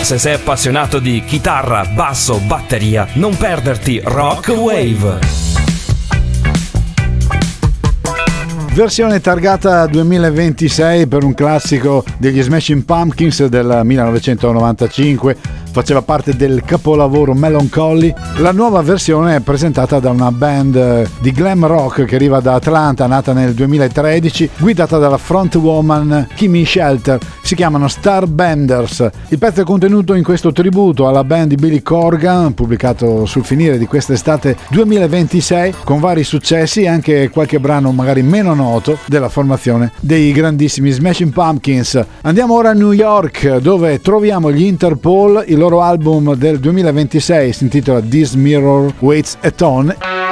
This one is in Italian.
Se sei appassionato di chitarra, basso, batteria, non perderti Rock Wave. Versione targata 2026 per un classico degli Smashing Pumpkins del 1995, faceva parte del capolavoro Melancholy. La nuova versione è presentata da una band di glam rock che arriva da Atlanta, nata nel 2013, guidata dalla frontwoman Kimmy Shelter. Si chiamano Starbenders. Il pezzo è contenuto in questo tributo alla band di Billy Corgan, pubblicato sul finire di quest'estate 2026, con vari successi e anche qualche brano magari meno noto della formazione dei grandissimi Smashing Pumpkins. Andiamo ora a New York, dove troviamo gli Interpol. Il loro album del 2026 si intitola This Mirror Waits a Ton.